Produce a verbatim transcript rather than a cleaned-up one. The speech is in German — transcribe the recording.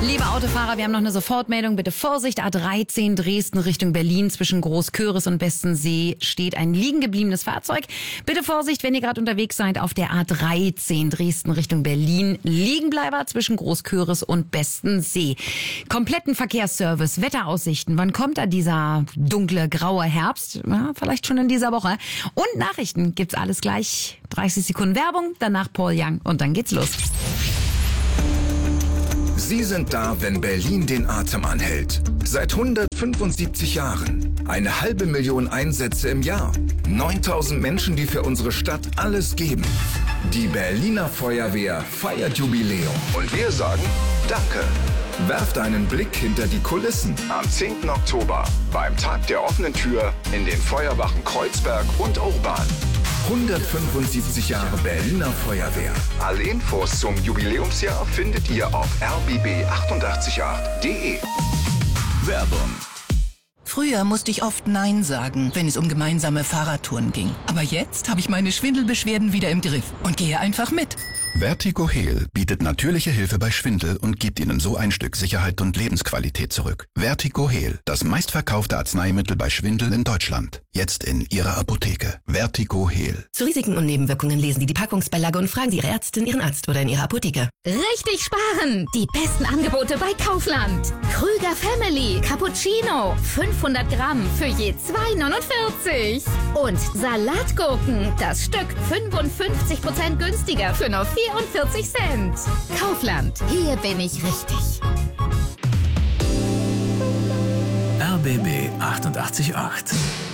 Liebe Autofahrer, wir haben noch eine Sofortmeldung. Bitte Vorsicht, A dreizehn Dresden Richtung Berlin. Zwischen Großköris und Bestensee steht ein liegen gebliebenes Fahrzeug. Bitte Vorsicht, wenn ihr gerade unterwegs seid auf der A dreizehn Dresden Richtung Berlin. Liegenbleiber zwischen Großköris und Bestensee. Kompletten Verkehrsservice, Wetteraussichten. Wann kommt da dieser dunkle, graue Herbst? Ja, vielleicht schon in dieser Woche. Und Nachrichten gibt's alles gleich. dreißig Sekunden Werbung, danach Paul Young und dann geht's los. Sie sind da, wenn Berlin den Atem anhält. Seit hundertfünfundsiebzig Jahren. Eine halbe Million Einsätze im Jahr. neuntausend Menschen, die für unsere Stadt alles geben. Die Berliner Feuerwehr feiert Jubiläum. Und wir sagen Danke. Werft einen Blick hinter die Kulissen. Am zehnten Oktober beim Tag der offenen Tür in den Feuerwachen Kreuzberg und Urban. hundertfünfundsiebzig Jahre Berliner Feuerwehr. Alle Infos zum Jubiläumsjahr findet ihr auf r b b acht acht acht punkt d e. Werbung. Früher musste ich oft Nein sagen, wenn es um gemeinsame Fahrradtouren ging. Aber jetzt habe ich meine Schwindelbeschwerden wieder im Griff und gehe einfach mit. Vertigo Heal bietet natürliche Hilfe bei Schwindel und gibt Ihnen so ein Stück Sicherheit und Lebensqualität zurück. Vertigo Heal, das meistverkaufte Arzneimittel bei Schwindel in Deutschland. Jetzt in Ihrer Apotheke. Vertigo Heal. Zu Risiken und Nebenwirkungen lesen Sie die Packungsbeilage und fragen Sie Ihre Ärztin, Ihren Arzt oder in Ihrer Apotheke. Richtig sparen! Die besten Angebote bei Kaufland. Krüger Family Cappuccino. fünfhundert Gramm für je zwei neunundvierzig. Und Salatgurken. Das Stück fünfundfünfzig Prozent günstiger für nur vierundvierzig Cent. Kaufland. Hier bin ich richtig. R B B achtundachtzig Komma acht